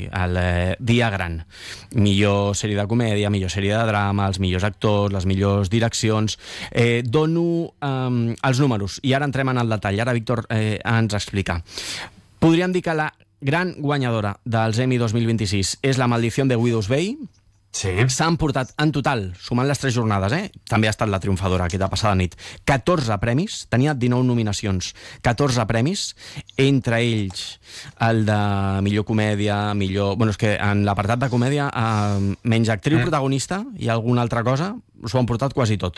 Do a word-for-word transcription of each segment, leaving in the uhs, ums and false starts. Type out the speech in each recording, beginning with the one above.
el eh, dia gran. Millor sèrie de comèdia, millor sèrie de drama, els millors actors, les millors direccions. Eh, dono eh, els números i ara entrem en el detall. Ara Víctor eh, ens explica. Podríem dir que la gran guanyadora dels Emmy dos mil vint-i-sis és La maldició de Widow's Bay. Sí. S'han portat en total, sumant les tres jornades, eh? també ha estat la triomfadora aquesta passada nit, catorze premis, tenia dinou nominacions, catorze premis, entre ells el de millor comèdia, millor... Bueno, és que en l'apartat de comèdia, eh, menys actriu mm. protagonista i alguna altra cosa, s'ho han portat quasi tot.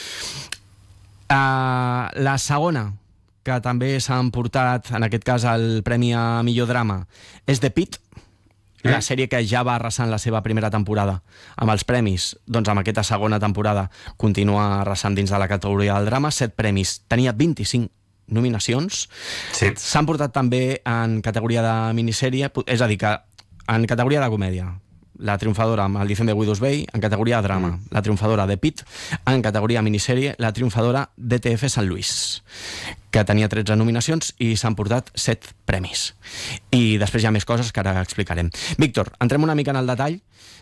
Uh, la segona, que també s'han portat, en aquest cas, el premi a millor drama, és The Pitt, la sèrie que ja va arrasar en la seva primera temporada amb els premis, doncs amb aquesta segona temporada continua arrasant dins de la categoria del drama, set premis, tenia vint-i-cinc nominacions. Sí. S'han portat també en categoria de minissèrie, és a dir, que en categoria de comèdia, la triomfadora Maldición de Widow's Bay, en categoria de drama, mm. la triomfadora de Pitt, en categoria minissèrie, la triomfadora d'E T F Sant Lluís, que tenia tretze nominacions i s'han portat set premis. I després hi ha més coses que ara explicarem. Víctor, entrem una mica en el detall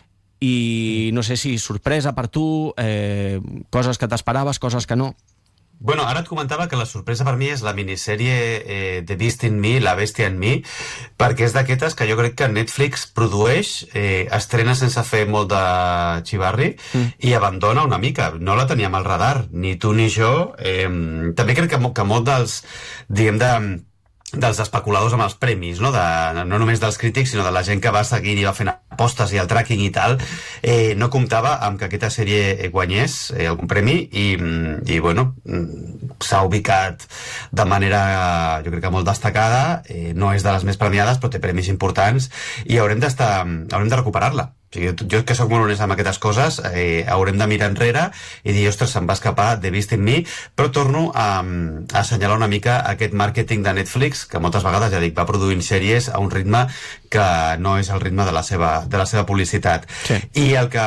i no sé si sorpresa per tu, eh, coses que t'esperaves, coses que no. Bueno, ara et comentava que la sorpresa per mi és la minissèrie eh, The Beast in Me, La bèstia en mi, perquè és d'aquestes que jo crec que Netflix produeix, eh, estrena sense fer molt de xivarri mm. i abandona una mica. No la teníem al radar, ni tu ni jo. Eh, també crec que, que molt dels, diguem, de... dels especuladors amb els premis, no? De, no només dels crítics, sinó de la gent que va seguint i va fent apostes i el tracking i tal, eh, no comptava amb que aquesta sèrie guanyés eh, algun premi i, i bueno, s'ha ubicat de manera, jo crec que molt destacada, eh, no és de les més premiades, però té premis importants i haurem d'estar, haurem de recuperar-la. O sigui, jo que sóc molt honest amb aquestes coses, eh, haurem de mirar enrere i dir, ostres, se'n va escapar The Beast in Me, però torno a, a assenyalar una mica aquest màrqueting de Netflix, que moltes vegades, ja dic, va produint sèries a un ritme que no és el ritme de la seva, de la seva publicitat. Sí. I el que...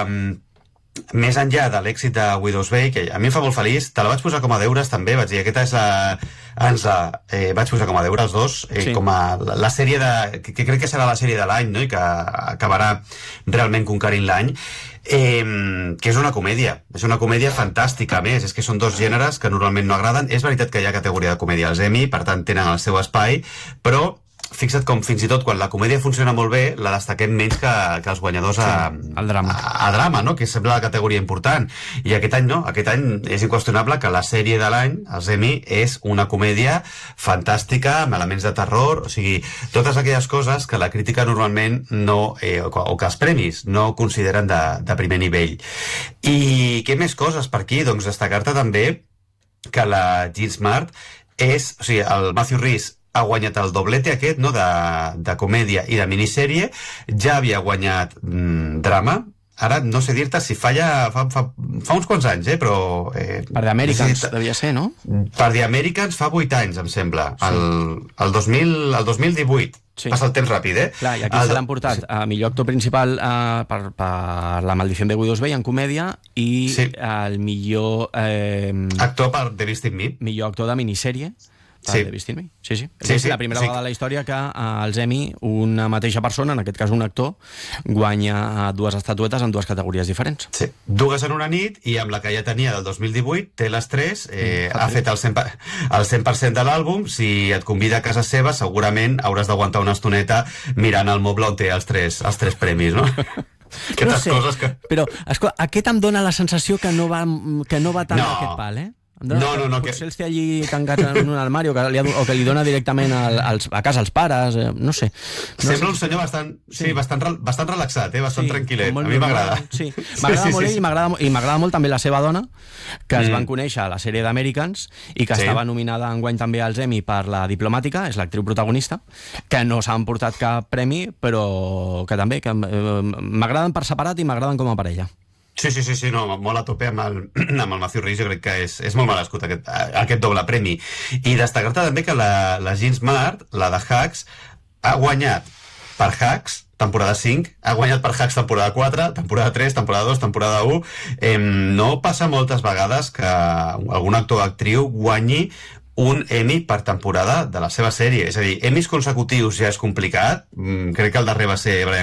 més enllà de l'èxit de Widow's Bay, que a mi em fa molt feliç, te la vaig posar com a deures també, vaig dir, aquesta és la... ens la eh, vaig posar com a deure els dos, eh, sí. com a la, la sèrie de... Que, que crec que serà la sèrie de l'any, no? I que acabarà realment conquerint l'any, eh, que és una comèdia, és una comèdia fantàstica, a més, és que són dos gèneres que normalment no agraden, és veritat que hi ha categoria de comèdia als Emmy, per tant tenen el seu espai, però fixa't com fins i tot quan la comèdia funciona molt bé la destaquem menys que, que els guanyadors a, sí, al drama. A, a drama, no? Que sembla la categoria important, i aquest any no, aquest any és inqüestionable que la sèrie de l'any, els Emmy, és una comèdia fantàstica, amb elements de terror, o sigui, totes aquelles coses que la crítica normalment no, eh, o, o que els premis no consideren de, de primer nivell. I què més coses per aquí? Doncs destacar-te també que la Jean Smart és, o sigui, el Matthew Rhys ha guanyat el doblete aquest, no?, de, de comèdia i de minissèrie, ja havia guanyat mm, drama, ara no sé dir-te si falla fa, fa, fa uns quants anys, eh, però... Eh, per The Americans, si, devia ser, no? Per The Americans fa vuit anys, em sembla, sí. el, el, dos mil, el dos mil divuit. Sí. Passa el temps ràpid, eh? Clar, i aquí el... se l'han portat sí. a millor actor principal eh, per, per La maldició de Widow's Bay en comèdia i sí. el millor... Eh, actor per The Beast in Me. Millor actor de minissèrie. Sí. Sí, sí. Sí, sí. És sí, la primera sí. vegada a la història que als Emmy una mateixa persona, en aquest cas un actor, guanya dues estatuetes en dues categories diferents. Sí. Dues en una nit, i amb la que ja tenia del dos mil divuit, té les tres, eh, mm, ha fet el cent per cent, el cent per cent de l'àlbum. Si et convida a casa seva, segurament hauràs d'aguantar una estoneta mirant el moble on té els tres, els tres premis, no? No sé, coses que... però escolta, aquest em dona la sensació que no va, que no va tant no. aquest pal, eh? No, no, no, no, potser que... els té allí tancats en un armari o que li, o que li dona directament al, als, a casa als pares, eh, no sé. No Sembla sé. un senyor bastant, sí, sí, bastant, bastant relaxat, eh, bastant sí, tranquil·let. Molt, a mi m'agrada. Sí, m'agrada sí, sí, molt sí, ell sí. i m'agrada molt també la seva dona, que es mm. van conèixer a la sèrie d'Americans i que sí. estava nominada enguany també als Emmy per La diplomàtica, és l'actriu protagonista, que no s'han portat cap premi, però que també que eh, m'agraden per separat i m'agraden com a parella. Sí, sí, sí, sí, no, molt a tope amb el, amb el Matthew Rhys, jo crec que és, és molt merescut aquest, aquest doble premi. I destacar-te també que la, la Jean Smart, la de Hacks, ha guanyat per Hacks, temporada cinc, ha guanyat per Hacks temporada quatre, temporada tres, temporada dos, temporada u. Eh, no passa moltes vegades que algun actor o actriu guanyi un Emmy per temporada de la seva sèrie. És a dir, Emmys consecutius ja és complicat. Mm, crec que el darrer va ser Bryan